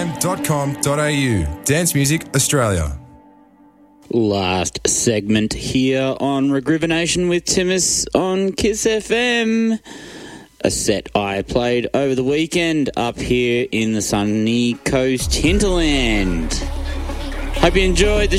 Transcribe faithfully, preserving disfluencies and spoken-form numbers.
m dot com dot a u. Dance Music Australia. Last segment here on Regrivenation with Timus on Kiss F M. A set I played over the weekend up here in the sunny coast hinterland. Hope you enjoyed the